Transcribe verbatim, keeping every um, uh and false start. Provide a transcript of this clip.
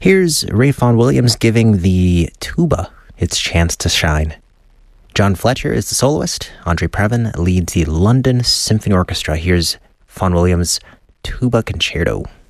Here's Ray Vaughan Williams giving the tuba its chance to shine. John Fletcher is the soloist. Andre Previn leads the London Symphony Orchestra. Here's Vaughan Williams' Tuba Concerto.